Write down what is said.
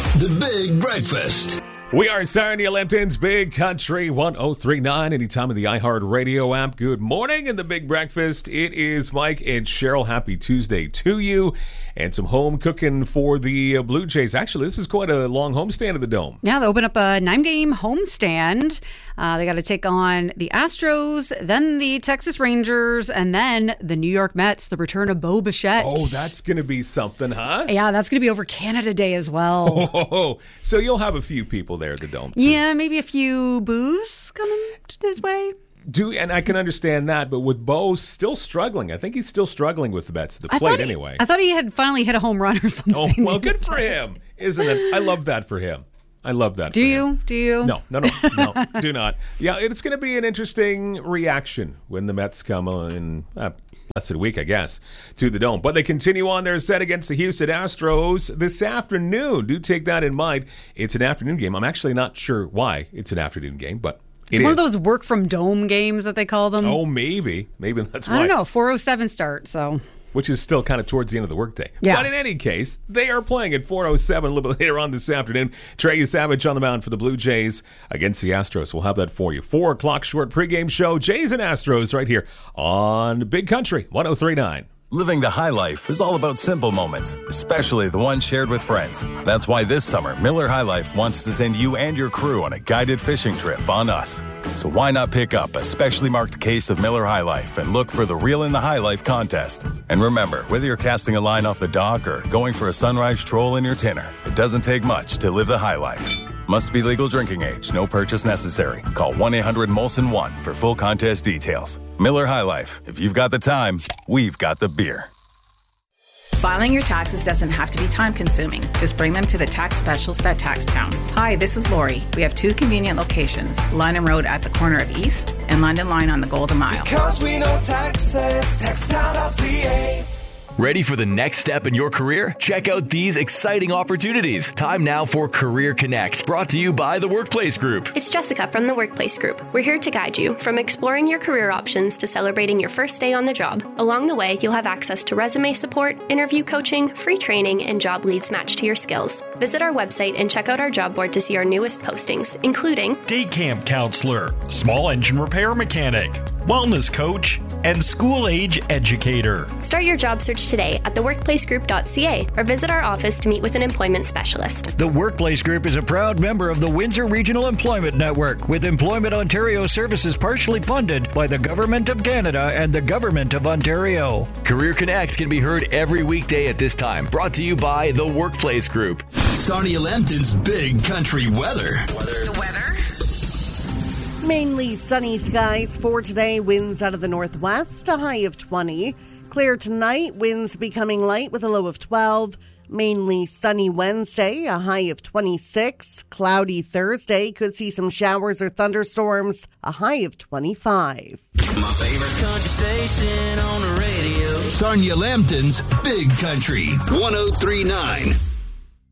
The Big Breakfast. We are Sarnia Lipton's Big Country 1039, anytime of the iHeartRadio app. Good morning in the Big Breakfast. It is Mike and Cheryl. Happy Tuesday to you. And some home cooking for the Blue Jays. Actually, this is quite a long homestand at the Dome. Yeah, they open up a 9-game homestand. They got to take on the Astros, then the Texas Rangers, and then the New York Mets, the return of Bo Bichette. Oh, that's going to be something, huh? Yeah, that's going to be over Canada Day as well. Oh, so you'll have a few people there at the Dome, too. Yeah, maybe a few boos coming his way. And I can understand that, but with Bo still struggling, I think he's still struggling with the bats at the plate anyway. I thought he had finally hit a home run or something. Oh, well, good for him, isn't it? I love that for him. I love that. Do you? Do you? No, do not. Yeah, it's going to be an interesting reaction when the Mets come in less than a week, I guess, to the Dome. But they continue on their set against the Houston Astros this afternoon. Do take that in mind. It's an afternoon game. I'm actually not sure why it's an afternoon game, but it's one of those work from Dome games that they call them. Oh, maybe that's why. I don't know. 4:07 start, so. Which is still kind of towards the end of the workday. Yeah. But in any case, they are playing at 4:07 a little bit later on this afternoon. Trey Savage on the mound for the Blue Jays against the Astros. We'll have that for you. 4 o'clock short pregame show. Jays and Astros right here on Big Country 1039. Living the high life is all about simple moments, especially the ones shared with friends. That's why this summer, Miller High Life wants to send you and your crew on a guided fishing trip on us. So why not pick up a specially marked case of Miller High Life and look for the Reel in the High Life contest. And remember, whether you're casting a line off the dock or going for a sunrise troll in your tinner, it doesn't take much to live the high life. Must be legal drinking age. No purchase necessary. Call 1-800-MOLSON-1 for full contest details. Miller High Life. If you've got the time, we've got the beer. Filing your taxes doesn't have to be time-consuming. Just bring them to the tax specialist at TaxTown. Hi, this is Lori. We have 2 convenient locations, Lyndon Road at the corner of East and London Line on the Golden Mile. Because we know taxes, taxtown.ca. Ready for the next step in your career? Check out these exciting opportunities. Time now for Career Connect, brought to you by The Workplace Group. It's Jessica from The Workplace Group. We're here to guide you from exploring your career options to celebrating your first day on the job. Along the way, you'll have access to resume support, interview coaching, free training, and job leads matched to your skills. Visit our website and check out our job board to see our newest postings, including day camp counselor, small engine repair mechanic, wellness coach, and school-age educator. Start your job search today at theworkplacegroup.ca or visit our office to meet with an employment specialist. The Workplace Group is a proud member of the Windsor Regional Employment Network, with Employment Ontario services partially funded by the Government of Canada and the Government of Ontario. Career Connect can be heard every weekday at this time, brought to you by The Workplace Group. Sarnia Lambton's Big Country weather. The weather? Mainly sunny skies for today. Winds out of the northwest, a high of 20. Clear tonight, winds becoming light with a low of 12. Mainly sunny Wednesday, a high of 26. Cloudy Thursday, could see some showers or thunderstorms, a high of 25. My favorite country station on the radio. Sarnia Lambton's Big Country 1039.